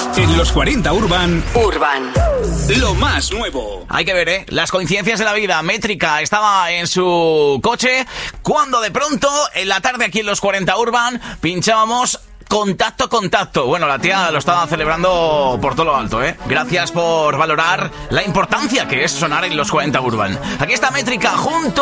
En los 40 Urban. Lo más nuevo. Hay que ver, las coincidencias de la vida. Métrica estaba en su coche cuando de pronto, en la tarde aquí en los 40 Urban, pinchábamos Contacto. Bueno, la tía lo estaba celebrando por todo lo alto, ¿eh? Gracias por valorar la importancia que es sonar en los 40 Urban. Aquí está Métrica junto